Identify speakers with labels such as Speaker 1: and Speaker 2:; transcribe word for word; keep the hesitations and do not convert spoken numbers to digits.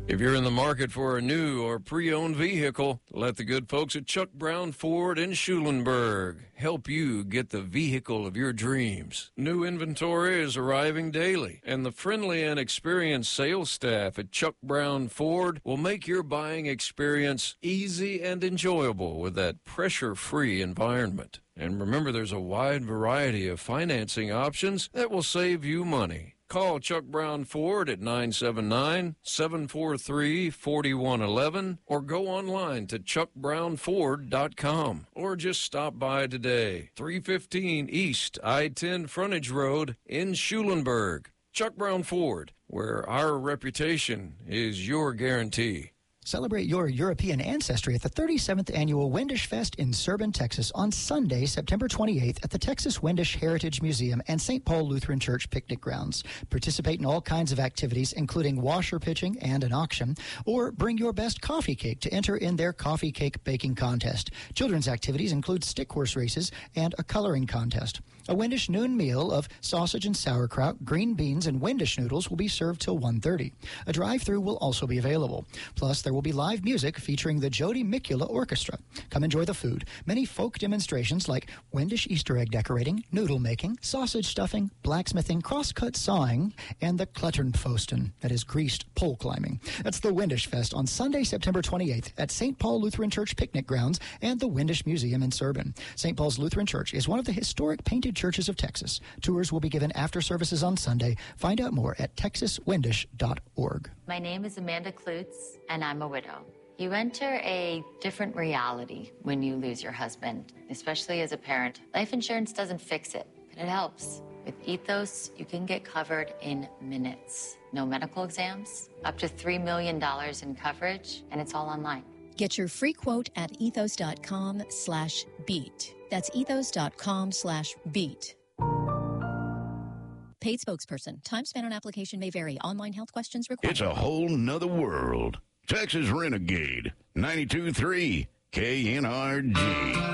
Speaker 1: If you're in the market for a new or pre-owned vehicle, let the good folks at Chuck Brown Ford in Schulenburg help you get the vehicle of your dreams. New inventory is arriving daily, and the friendly and experienced sales staff at Chuck Brown Ford will make your buying experience easy and enjoyable with that pressure-free environment. And remember, there's a wide variety of financing options that will save you money. Call Chuck Brown Ford at nine seven nine, seven four three, four one one one or go online to chuck brown ford dot com or just stop by today. three fifteen East I ten Frontage Road in Schulenburg. Chuck Brown Ford, where our reputation is your guarantee.
Speaker 2: Celebrate your European ancestry at the thirty-seventh Annual Windisch Fest in Serban, Texas on Sunday, September twenty-eighth at the Texas Windisch Heritage Museum and Saint Paul Lutheran Church picnic grounds. Participate in all kinds of activities, including washer pitching and an auction, or bring your best coffee cake to enter in their coffee cake baking contest. Children's activities include stick horse races and a coloring contest. A Windisch noon meal of sausage and sauerkraut, green beans, and Windisch noodles will be served till one thirty. A drive-through will also be available. Plus, there will be live music featuring the Jody Mikula Orchestra. Come enjoy the food. Many folk demonstrations like Windisch Easter egg decorating, noodle making, sausage stuffing, blacksmithing, cross-cut sawing, and the Kletternpfosten, that is greased pole climbing. That's the Windisch Fest on Sunday, September twenty-eighth at Saint Paul Lutheran Church picnic grounds and the Windisch Museum in Serban. Saint Paul's Lutheran Church is one of the historic painted churches of Texas. Tours will be given after services on Sunday. Find out more at texas windisch dot org.
Speaker 3: My name is Amanda Klutz, and I'm a widow. You enter a different reality when you lose your husband, especially as a parent. Life insurance doesn't fix it, but it helps. With Ethos, you can get covered in minutes. No medical exams, up to three million dollars in coverage, and it's all online.
Speaker 4: Get your free quote at ethos.com slash beat. That's ethos.com slash beat. Paid spokesperson. Time spent on application may vary. Online health questions required.
Speaker 5: It's a whole nother world. Texas Renegade, ninety-two point three K N R G.